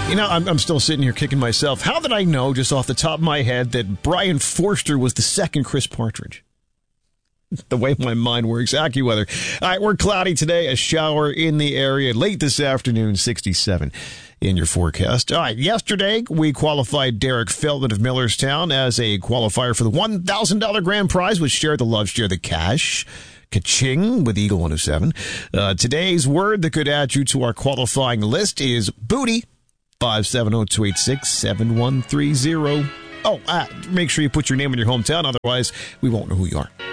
You know, I'm still sitting here kicking myself. How did I know, just off the top of my head, that Brian Forster was the second Chris Partridge? The way my mind works. AccuWeather. All right, we're cloudy today. A shower in the area. Late this afternoon, 67 in your forecast. All right, yesterday we qualified Derek Feldman of Millerstown as a qualifier for the $1,000 grand prize, which Share the Love, Share the Cash. Ka-ching with Eagle 107. Today's word that could add you to our qualifying list is booty. 570-286-7130. Oh, make sure you put your name in your hometown. Otherwise, we won't know who you are.